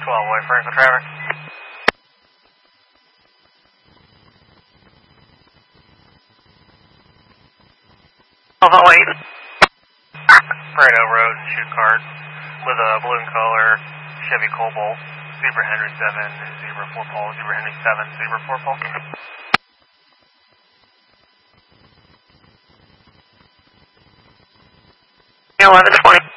wait for info traffic. Alpha wait. Fredo Road and shoot card with a balloon color Chevy Cobalt, Zebra Henry 7, Zebra 4 pole, Zebra Henry 7, Zebra 4 pole. 1120.